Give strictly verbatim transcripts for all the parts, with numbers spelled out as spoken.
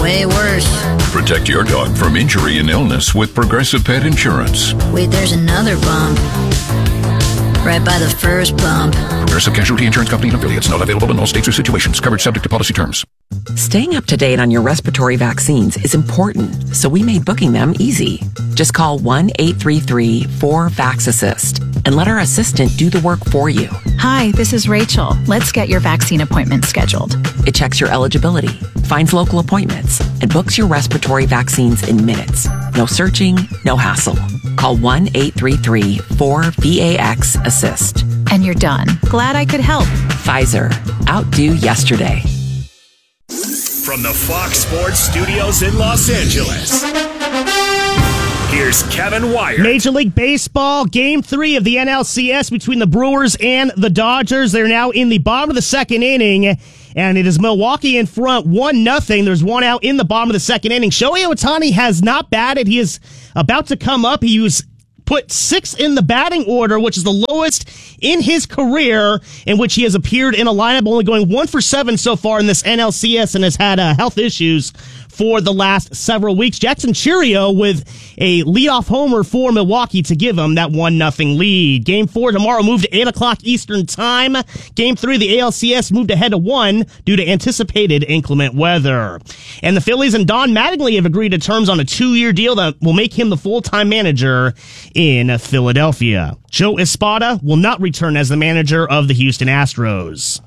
way worse. Protect your dog from injury and illness with Progressive Pet Insurance. Wait, there's another bump. Right by the first bump. Progressive Casualty Insurance Company and affiliates. Not available in all states or situations. Coverage subject to policy terms. Staying up to date on your respiratory vaccines is important, so we made booking them easy. Just call one eight three three four VAX-ASSIST and let our assistant do the work for you. Hi, this is Rachel. Let's get your vaccine appointment scheduled. It checks your eligibility, finds local appointments, and books your respiratory vaccines in minutes. No searching, no hassle. Call one eight three three four VAX-ASSIST. And you're done. Glad I could help. Pfizer. Outdo yesterday. From the Fox Sports Studios in Los Angeles, here's Kevin Wire. Major League Baseball, Game three of the N L C S between the Brewers and the Dodgers. They're now in the bottom of the second inning, and it is Milwaukee in front, one nothing. There's one out in the bottom of the second inning. Shohei Ohtani has not batted. He is about to come up. He was put sixth in the batting order, which is the lowest in his career, in which he has appeared in a lineup, only going one for seven so far in this N L C S, and has had uh, health issues for the last several weeks. Jackson Chourio with a leadoff homer for Milwaukee to give him that one nothing lead. Game four tomorrow moved to eight o'clock Eastern Time. Game three of the A L C S moved ahead to one due to anticipated inclement weather. And the Phillies and Don Mattingly have agreed to terms on a two-year deal that will make him the full-time manager in Philadelphia. Joe Espada will not return as the manager of the Houston Astros.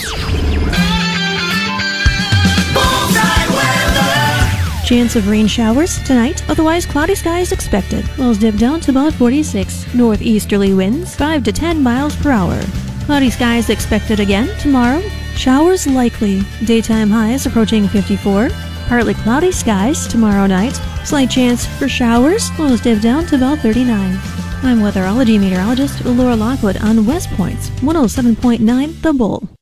Chance of rain showers tonight, otherwise cloudy skies expected. Lows dip down to about forty-six. Northeasterly winds five to ten miles per hour. Cloudy skies expected again tomorrow. Showers likely. Daytime highs approaching fifty-four. Partly cloudy skies tomorrow night. Slight chance for showers. Lows dip down to about thirty-nine. I'm weatherology meteorologist Laura Lockwood on West Point's one oh seven point nine The Bull.